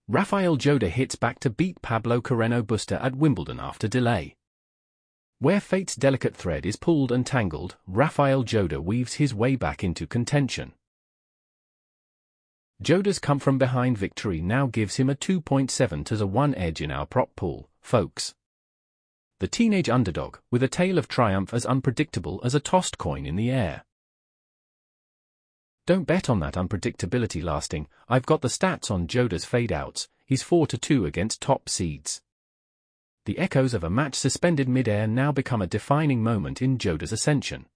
Rafael Joda hits back to beat Pablo Carreno Busta at Wimbledon after delay. Where fate's delicate thread is pulled and tangled, Rafael Joda weaves his way back into contention. Joda's come-from-behind victory now gives him a 2.7-1 edge in our prop pool, folks. The teenage underdog, with a tale of triumph as unpredictable as a tossed coin in the air. Don't bet on that unpredictability lasting. I've got the stats on Joda's fade-outs. He's 4-2 against top seeds. The echoes of a match suspended mid-air now become a defining moment in Joda's ascension.